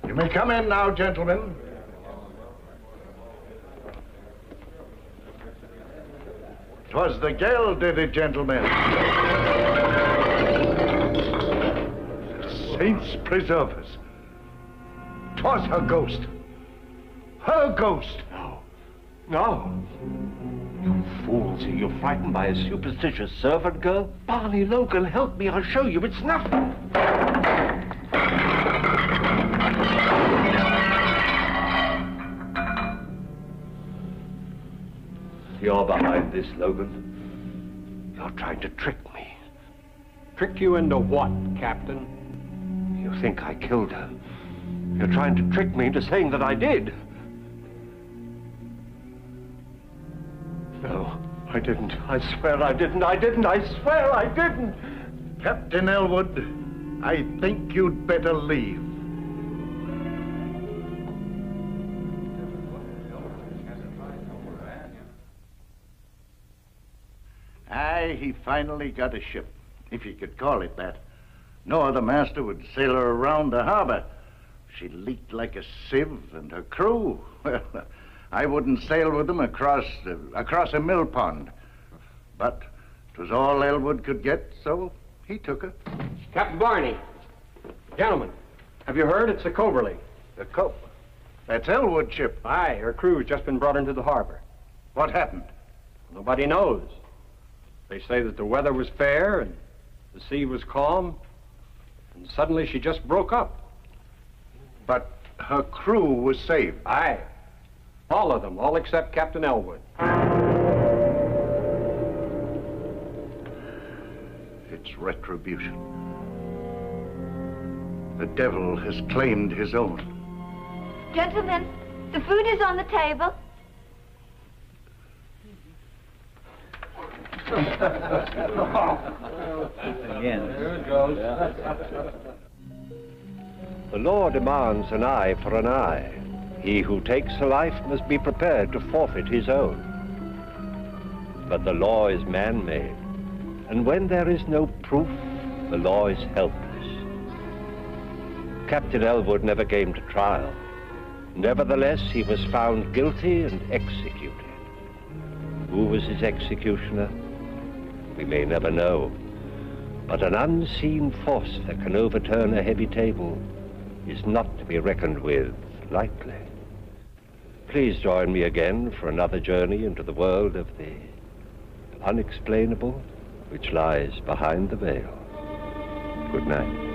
You may come in now, gentlemen. 'Twas the girl did it, gentlemen. Saints preserve us. 'Twas her ghost. Her ghost. No. You fools, are you frightened by a superstitious servant girl? Barney Logan, help me, I'll show you, it's nothing. You're behind this, Logan. You're trying to trick me. Trick you into what, Captain? You think I killed her. You're trying to trick me into saying that I did. No, I didn't. I swear I didn't. I swear I didn't. Captain Elwood, I think you'd better leave. Aye, he finally got a ship, if you could call it that. No other master would sail her around the harbor. She leaked like a sieve, and her crew, well, I wouldn't sail with them across a mill pond. But 'twas all Elwood could get, so he took her. Captain Barney. Gentlemen, have you heard? It's the Coverly. The That's Elwood's ship. Aye, her crew's just been brought into the harbor. What happened? Nobody knows. They say that the weather was fair and the sea was calm, and suddenly she just broke up. But her crew was saved. Aye. All of them, all except Captain Elwood. It's retribution. The devil has claimed his own. Gentlemen, the food is on the table. Again. There it goes. The law demands an eye for an eye. He who takes a life must be prepared to forfeit his own. But the law is man-made, and when there is no proof, the law is helpless. Captain Elwood never came to trial. Nevertheless, he was found guilty and executed. Who was his executioner? We may never know. But an unseen force that can overturn a heavy table is not to be reckoned with lightly. Please join me again for another journey into the world of the unexplainable which lies behind the veil. Good night.